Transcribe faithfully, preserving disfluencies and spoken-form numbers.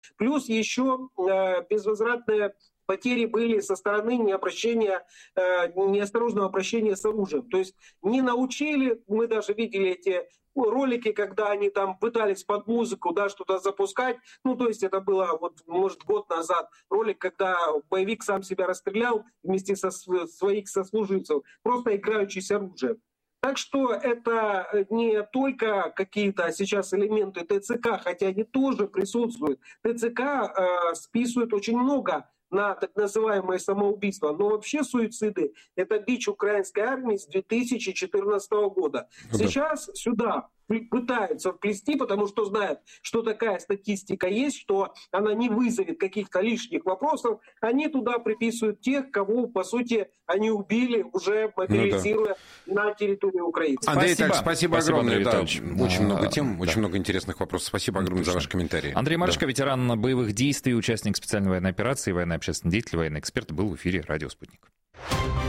Плюс еще э, безвозвратная потери были со стороны необращения, э, неосторожного обращения с оружием. То есть не научили, мы даже видели эти ролики, когда они там пытались под музыку, да, что-то запускать. Ну, то есть это было, вот, может, год назад ролик, когда боевик сам себя расстрелял вместе со своих сослуживцев, просто играючи с оружием. Так что это не только какие-то сейчас элементы ТЦК, хотя они тоже присутствуют. ТЦК э, списывают очень много на так называемое самоубийство. Но вообще суициды – это бич украинской армии с две тысячи четырнадцатого года. Ну, сейчас да. сюда пытаются вплести, потому что знают, что такая статистика есть, что она не вызовет каких-то лишних вопросов. Они туда приписывают тех, кого, по сути, они убили, уже мобилизируя ну, да. на территории Украины. Андрей, спасибо, так, спасибо, спасибо огромное. Да, очень много тем, да. очень много интересных вопросов. Спасибо огромное Отлично. за ваши комментарии. Андрей Марышко, да. ветеран боевых действий, участник специальной военной операции, военный общественный деятель, военный эксперт, был в эфире «Радио Спутник».